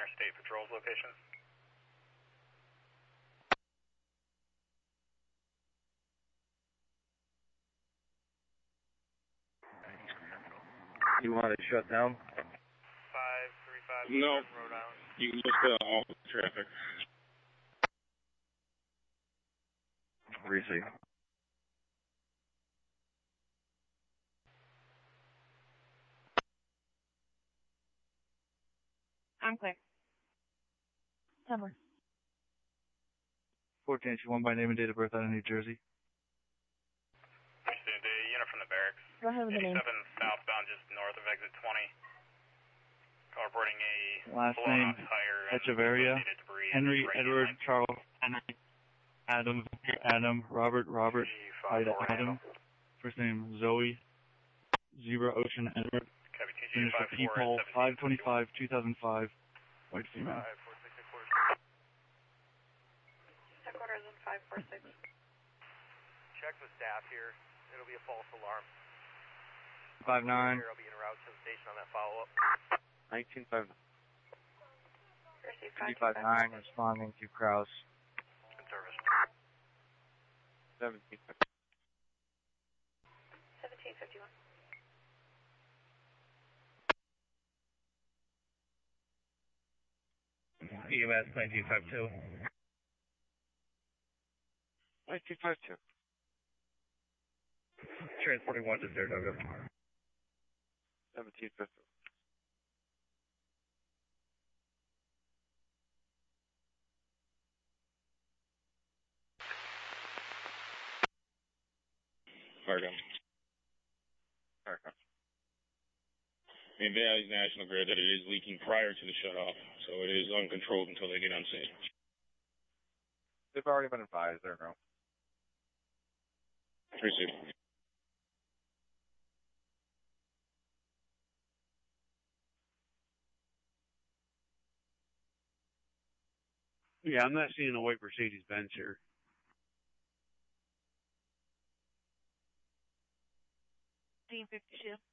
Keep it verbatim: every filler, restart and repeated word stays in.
interstate patrols location. You want to shut down? five three five No. Rhode Island. You can just uh, off the traffic. Receive. I'm clear. Somewhere. fourteen eighty-one by name and date of birth out of New Jersey. Student day, unit from the barracks. Go ahead with the name. eighty-seven southbound, just north of exit twenty. Car boarding a Last blown name, off tire and Echeverria, associated debris. Henry, Right Edward, behind. Charles, Henry, Adam, Adam, Robert, Robert, Ida, Adam. First name, Zoe, Zebra, Ocean, Edward. Copy two Finish zero for five four People, seventeen five twenty-five, two thousand five, white female. five four six six quarters. Headquarters in five four six. Check with staff here. It'll be a false alarm. five nine. Here, I'll be en route to the station on that follow-up. nineteen five Receive five nine, responding to Kraus. In service. seventeen seventeen fifty-one. E M S nineteen five two. nineteen five two. Transporting one to Saratoga. seventeen fifty. Fargo. Fargo. They advised National Grid that it is leaking prior to the shutoff, so it is uncontrolled until they get on scene. They've already been advised, there no. Received. Yeah, I'm not seeing a white Mercedes Benz here. fifteen fifty-two.